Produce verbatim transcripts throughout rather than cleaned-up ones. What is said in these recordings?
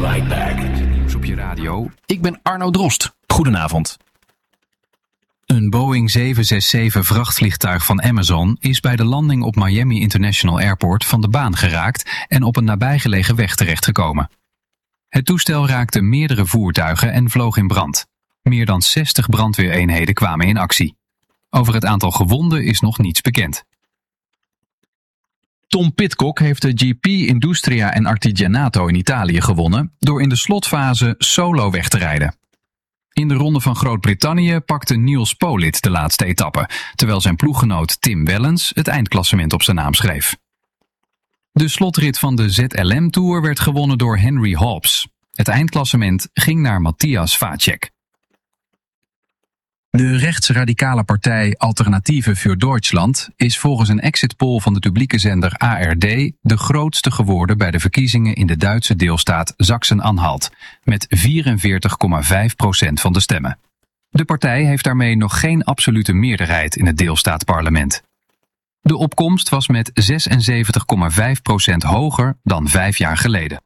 Fight Back. Nieuws op je radio. Ik ben Arno Drost. Goedenavond. Een Boeing zeven zes zeven vrachtvliegtuig van Amazon is bij de landing op Miami International Airport van de baan geraakt en op een nabijgelegen weg terechtgekomen. Het toestel raakte meerdere voertuigen en vloog in brand. Meer dan zestig brandweereenheden kwamen in actie. Over het aantal gewonden is nog niets bekend. Tom Pidcock heeft de G P Industria en Artigianato in Italië gewonnen door in de slotfase solo weg te rijden. In de ronde van Groot-Brittannië pakte Niels Politt de laatste etappe, terwijl zijn ploeggenoot Tim Wellens het eindklassement op zijn naam schreef. De slotrit van de Z L M Tour werd gewonnen door Henry Hobbs. Het eindklassement ging naar Matthias Vacek. De rechtsradicale partij Alternative für Deutschland is volgens een exit poll van de publieke zender A R D de grootste geworden bij de verkiezingen in de Duitse deelstaat Sachsen-Anhalt, met vierenveertig komma vijf procent van de stemmen. De partij heeft daarmee nog geen absolute meerderheid in het deelstaatparlement. De opkomst was met zesenzeventig komma vijf procent hoger dan vijf jaar geleden.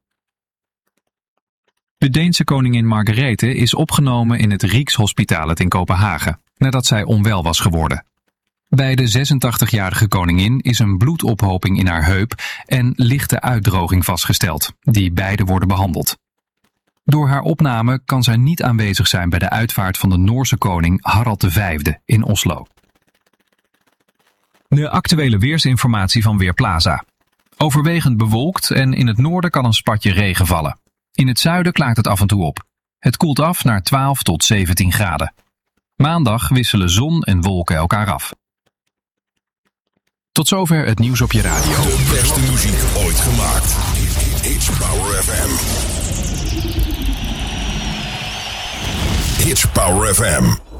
De Deense koningin Margrethe is opgenomen in het Rijkshospitalet in Kopenhagen, nadat zij onwel was geworden. Bij de zesentachtigjarige koningin is een bloedophoping in haar heup en lichte uitdroging vastgesteld, die beide worden behandeld. Door haar opname kan zij niet aanwezig zijn bij de uitvaart van de Noorse koning Harald de Vijfde in Oslo. De actuele weersinformatie van Weerplaza. Overwegend bewolkt en in het noorden kan een spatje regen vallen. In het zuiden klaart het af en toe op. Het koelt af naar twaalf tot zeventien graden. Maandag wisselen zon en wolken elkaar af. Tot zover het nieuws op je radio. De beste muziek ooit gemaakt. Hits Power F M. Hits Power F M.